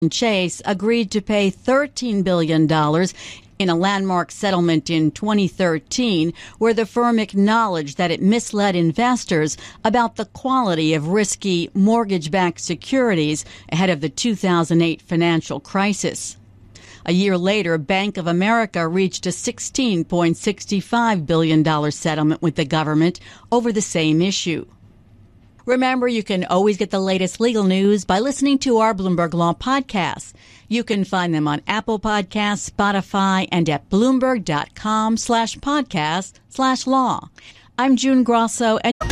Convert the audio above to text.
Chase agreed to pay $13 billion in a landmark settlement in 2013, where the firm acknowledged that it misled investors about the quality of risky mortgage-backed securities ahead of the 2008 financial crisis. A year later, Bank of America reached a $16.65 billion settlement with the government over the same issue. Remember, you can always get the latest legal news by listening to our Bloomberg Law podcasts. You can find them on Apple Podcasts, Spotify, and at Bloomberg.com/podcast/law. I'm June Grosso.